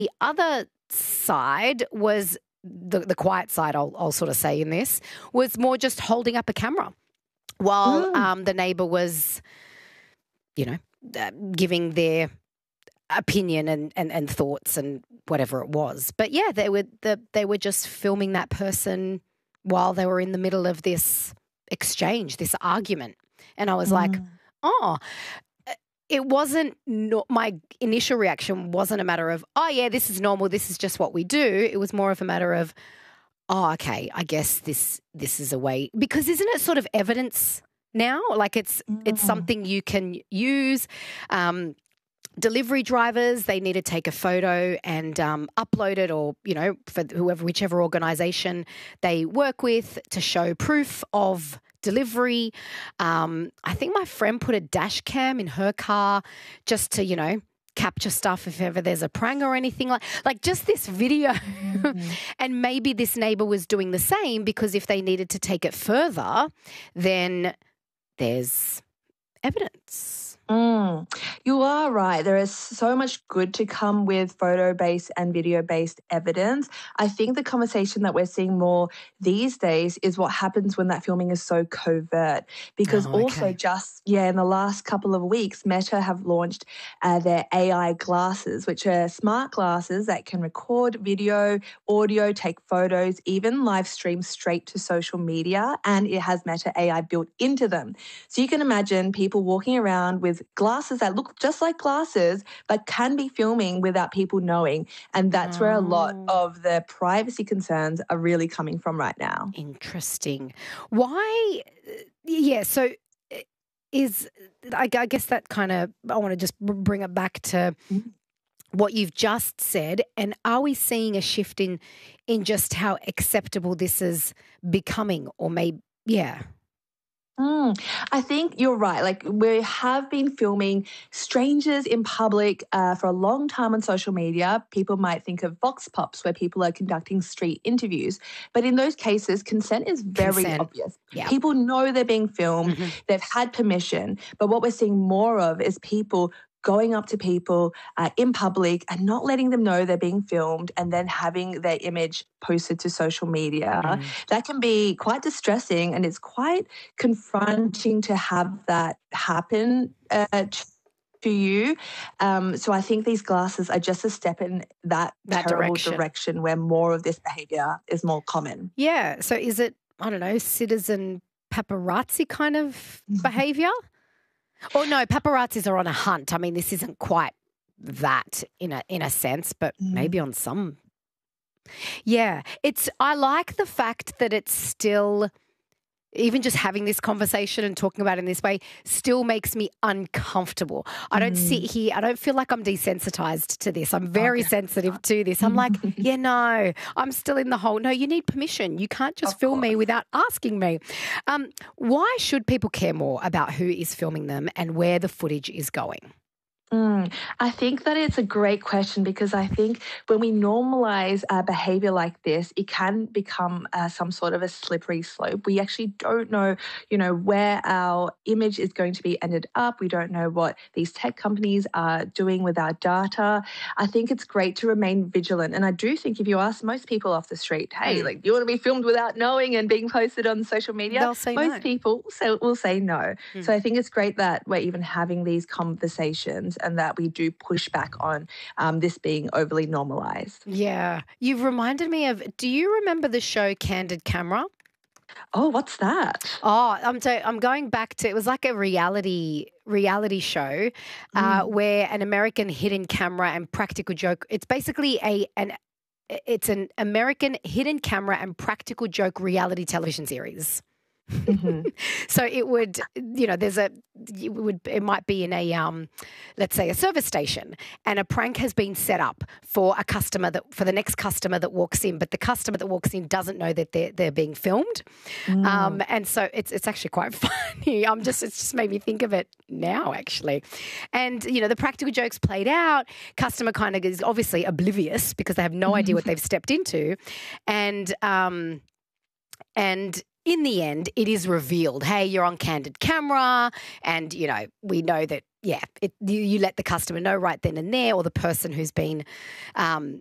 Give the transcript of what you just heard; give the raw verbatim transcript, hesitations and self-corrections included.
The other side was the, the quiet side, I'll, I'll sort of say in this, was more just holding up a camera while Mm. um, the neighbour was, you know, uh, giving their opinion and, and, and thoughts and whatever it was. But yeah, they were the, they were just filming that person while they were in the middle of this exchange, this argument. And I was Mm. like, oh, it wasn't, no, my initial reaction wasn't a matter of, oh yeah, this is normal, this is just what we do. It was more of a matter of, oh, okay, I guess this this is a way, because isn't it sort of evidence now? Like it's it's Mm. something you can use. Um, delivery drivers, they need to take a photo and um, upload it, or, you know, for whoever, whichever organisation they work with, to show proof of delivery. Um, I think my friend put a dash cam in her car just to, you know, capture stuff if ever there's a prank or anything like like just this video. Mm. And maybe this neighbour was doing the same, because if they needed to take it further, then there's evidence. Mm. You are right. There is so much good to come with photo-based and video-based evidence. I think the conversation that we're seeing more these days is what happens when that filming is so covert. Because Oh, also okay. just, yeah, in the last couple of weeks, Meta have launched uh, their A I glasses, which are smart glasses that can record video, audio, take photos, even live stream straight to social media, and it has Meta A I built into them. So you can imagine people walking around with glasses that look just like glasses but can be filming without people knowing. And that's where a lot Oh, of the privacy concerns are really coming from right now. interesting. Why? Yeah, so uh, is, I, I guess that kind of, I want to just br- bring it back to Mm. what you've just said. And are we seeing a shift in in just how acceptable this is becoming, or maybe, yeah. Mm, I think you're right. Like, we have been filming strangers in public uh, for a long time on social media. People might think of vox pops, where people are conducting street interviews. But in those cases, consent is very Consent. obvious. Yeah. People know they're being filmed. Mhm. They've had permission. But what we're seeing more of is people going up to people uh, in public and not letting them know they're being filmed, and then having their image posted to social media. Mm. That can be quite distressing, and it's quite confronting to have that happen uh, t- to you. Um, so I think these glasses are just a step in that, That terrible direction. direction where more of this behaviour is more common. Yeah. So is it, I don't know, citizen paparazzi kind of behaviour? Or no, paparazzis are on a hunt. I mean, this isn't quite that in a in a sense, but Mm. maybe on some. Yeah, it's. I like the fact that it's still, even just having this conversation and talking about it in this way, still makes me uncomfortable. I don't sit Mm. here, I don't feel like I'm desensitized to this. I'm very Okay. sensitive to this. I'm like, yeah, no, I'm still in the whole, no, you need permission. You can't just Of film me course. without asking me. Um, why should people care more about who is filming them and where the footage is going? Mm, I think that it's a great question, because I think when we normalize uh, behavior like this, it can become uh, some sort of a slippery slope. We actually don't know, you know, where our image is going to be ended up. We don't know what these tech companies are doing with our data. I think it's great to remain vigilant. And I do think if you ask most people off the street, hey, Mm. like, do you want to be filmed without knowing and being posted on social media? They'll say Most no. people so will say no. Mm. So I think it's great that we're even having these conversations, and that we do push back on um, this being overly normalized. Yeah. You've reminded me of, do you remember the show Candid Camera? Oh, what's that? Oh, I'm so I'm going back to, it was like a reality reality show uh, Mm. where an American hidden camera and practical joke. It's basically a an it's an American hidden camera and practical joke reality television series. hmm So it would, you know, there's a, it would, it might be in a, um, let's say a service station, and a prank has been set up for a customer that, for the next customer that walks in, but the customer that walks in doesn't know that they're, they're being filmed. Mm. Um, and so it's, it's actually quite funny. I'm just, it's just made me think of it now, actually. And, you know, the practical jokes played out, customer kind of is obviously oblivious because they have no idea what they've stepped into. And, um, and in the end, it is revealed, hey, you're on Candid Camera, and, you know, we know that yeah, it, you, you let the customer know right then and there, or the person who's been um,